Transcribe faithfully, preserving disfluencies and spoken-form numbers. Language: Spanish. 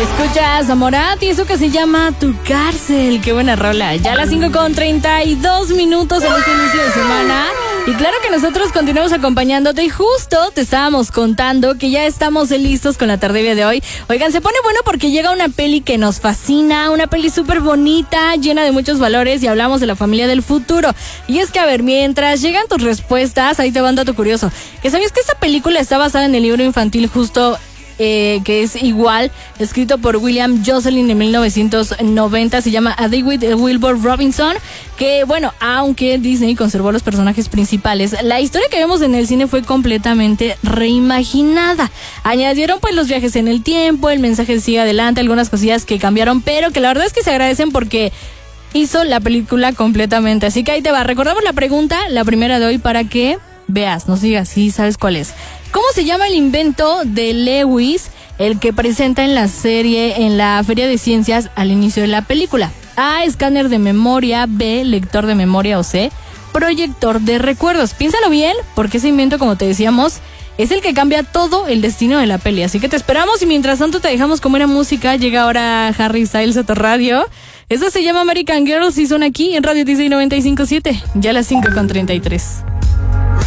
Escuchas a Morat y eso que se llama Tu Cárcel. Qué buena rola. Ya a las cinco con treinta y dos minutos en este inicio de semana. Y claro que nosotros continuamos acompañándote y justo te estábamos contando que ya estamos listos con la tardevia de hoy. Oigan, se pone bueno porque llega una peli que nos fascina, una peli súper bonita, llena de muchos valores y hablamos de la familia del futuro. Y es que, a ver, mientras llegan tus respuestas, ahí te va un dato curioso. ¿Que sabías que esta película está basada en el libro infantil justo Eh, que es igual, escrito por William Jocelyn en mil novecientos noventa, se llama A Day with Wilbur Robinson, que bueno, aunque Disney conservó los personajes principales, la historia que vemos en el cine fue completamente reimaginada. Añadieron pues los viajes en el tiempo, el mensaje sigue adelante, algunas cosillas que cambiaron, pero que la verdad es que se agradecen porque hizo la película completamente. Así que ahí te va, recordamos la pregunta, la primera de hoy, para que veas, nos digas si sabes cuál es. ¿Cómo se llama el invento de Lewis, el que presenta en la serie, en la Feria de Ciencias al inicio de la película? A, escáner de memoria, B, lector de memoria o C, proyector de recuerdos. Piénsalo bien, porque ese invento, como te decíamos, es el que cambia todo el destino de la peli. Así que te esperamos y mientras tanto te dejamos con buena música. Llega ahora Harry Styles a tu radio. Eso se llama American Girls y son aquí en Radio Disney noventa y cinco punto siete. Ya a las cinco con treinta y tres.